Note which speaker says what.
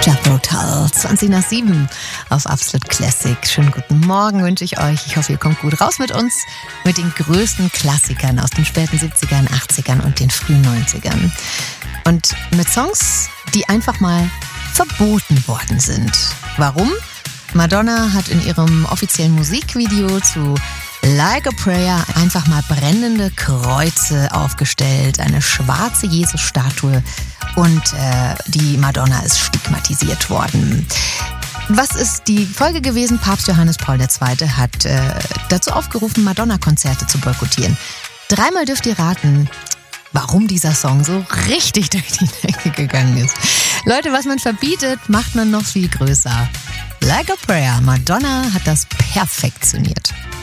Speaker 1: Jethro Tull, 7:20 auf Absolut Classic. Schönen guten Morgen wünsche ich euch. Ich hoffe, ihr kommt gut raus mit uns, mit den größten Klassikern aus den späten 70ern, 80ern und den frühen 90ern. Und mit Songs, die einfach mal verboten worden sind. Warum? Madonna hat in ihrem offiziellen Musikvideo zu Like a Prayer einfach mal brennende Kreuze aufgestellt, eine schwarze Jesus-Statue und die Madonna ist stigmatisiert worden. Was ist die Folge gewesen? Papst Johannes Paul II. Hat dazu aufgerufen, Madonna-Konzerte zu boykottieren. Dreimal dürft ihr raten, warum dieser Song so richtig durch die Decke gegangen ist. Leute, was man verbietet, macht man noch viel größer. Like a Prayer, Madonna hat das perfektioniert.